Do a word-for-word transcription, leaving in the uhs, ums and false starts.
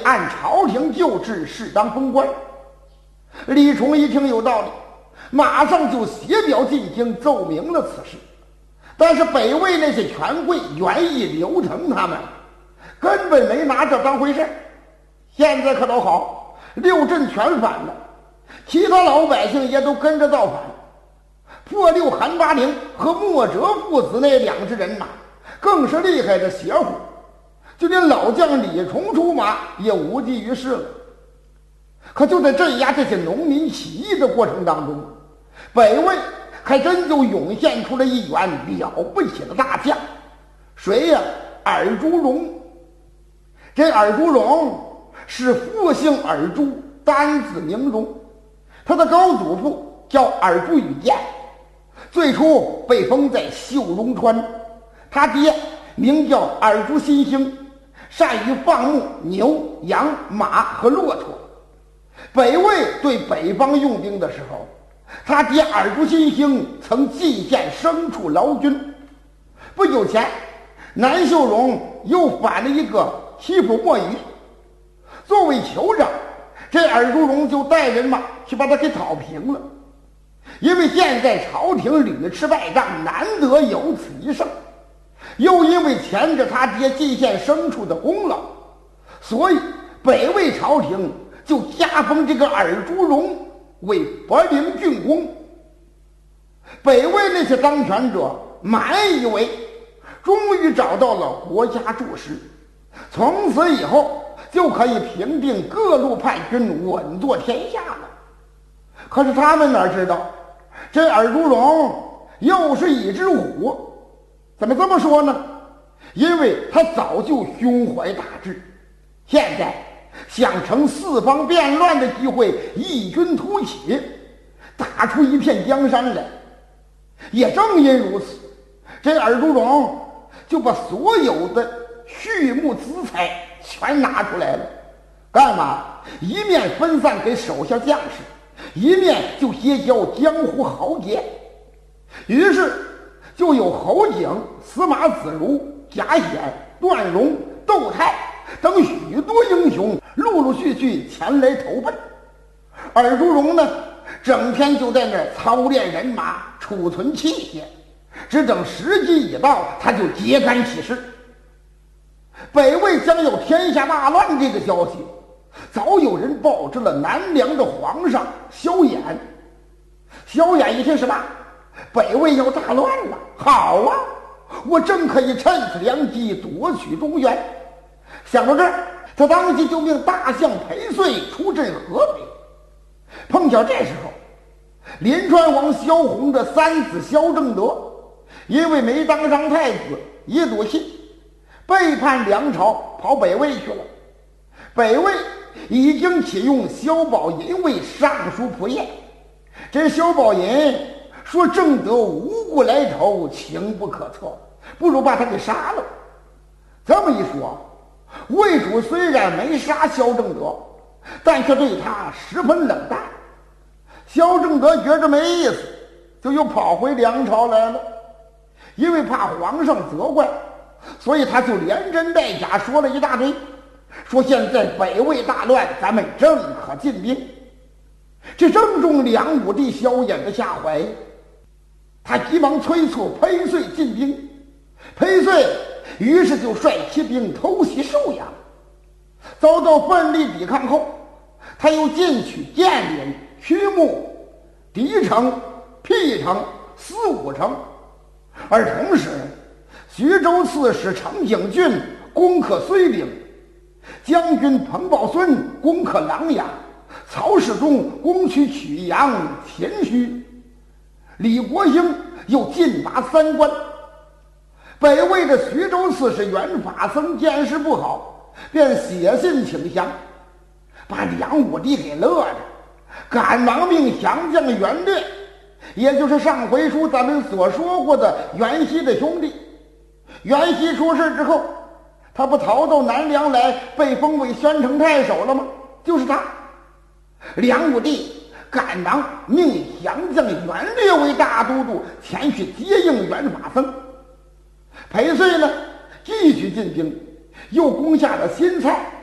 按朝廷旧制适当封官。李崇一听有道理，马上就写表进京奏明了此事。但是北魏那些权贵袁毅、刘腾他们根本没拿这当回事。现在可倒好，六镇全反了，其他老百姓也都跟着造反。破六韩八陵和莫哲父子那两支人马更是厉害的邪乎，就连老将李崇出马也无济于事了。可就在镇压这些农民起义的过程当中，北魏还真就涌现出了一员了不起的大将。谁呀？尔朱荣。这尔朱荣是复姓尔朱，单字明荣，他的高祖父叫尔朱宇建，最初被封在秀容川。他爹名叫尔朱新兴，善于放牧牛、羊、马和骆驼。北魏对北方用兵的时候，他爹尔朱新兴曾进献牲畜劳军。不久前，南秀荣又反了一个欺负莫鱼，作为酋长，这尔朱荣就带人马去把他给讨平了。因为现在朝廷屡吃败仗，难得有此一胜，又因为前着他爹进献牲畜的功劳，所以北魏朝廷就加封这个尔朱荣为博陵郡公。北魏那些当权者满以为终于找到了国家柱石，从此以后就可以平定各路叛军，稳坐天下了。可是他们哪知道，这尔朱荣又是一只虎。怎么这么说呢？因为他早就胸怀大志，现在想乘四方变乱的机会异军突起，打出一片江山来。也正因如此，这尔朱荣就把所有的畜牧资财全拿出来了。干嘛？一面分散给手下将士，一面就结交江湖豪杰。于是就有侯景、司马子如、贾显、段荣、窦泰等许多英雄陆陆续续前来投奔。尔朱荣呢，整天就在那儿操练人马，储存器械，只等时机已到，他就揭竿起事。北魏将有天下大乱这个消息，早有人报知了南梁的皇上萧衍。萧衍一听是吧？北魏要大乱了，好啊，我正可以趁此良机夺取中原。想到这儿，他当即就命大将裴遂出镇合肥。碰巧这时候，临川王萧红的三子萧正德因为没当上太子，一赌气背叛梁朝，跑北魏去了。北魏已经启用萧宝寅为尚书仆射。这萧宝寅说正德无故来投，情不可测，不如把他给杀了。这么一说，魏主虽然没杀萧正德，但却对他十分冷淡。萧正德觉着没意思，就又跑回梁朝来了。因为怕皇上责怪，所以他就连真带假说了一大堆，说现在北魏大乱，咱们正可进兵。这正中梁武帝萧衍的下怀，他急忙催促裴遂进兵。裴遂于是就率骑兵偷袭寿阳，遭到奋力抵抗后，他又进取建陵、曲牧、狄城、辟城、司武城。而同时，徐州刺史程景峻攻克睢岭，将军彭宝孙攻克琅琊，曹世忠攻取曲阳、黔虚，李国兴又进拔三关。北魏的徐州刺史袁法僧见势不好，便写信请降，把梁武帝给乐着，赶忙命降将袁略，也就是上回书咱们所说过的袁熙的兄弟。袁熙出事之后，他不逃到南梁来，被封为宣城太守了吗？就是他。梁武帝赶忙命降将袁略为大都督，前去接应袁法僧。裴遂呢，继续进兵，又攻下了新蔡，